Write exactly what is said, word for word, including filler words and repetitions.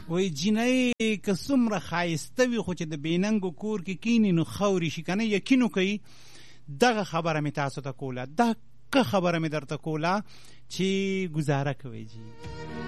وایي جینۍ که څومره ښایسته وي خو چې د بېننګو کور کې کیني نو خاورې شي که نه. یقین وکوي دغه خبره مې تاسو ته کوله، دا که خبره مې درته کوله چې ګزاره کوئ جی.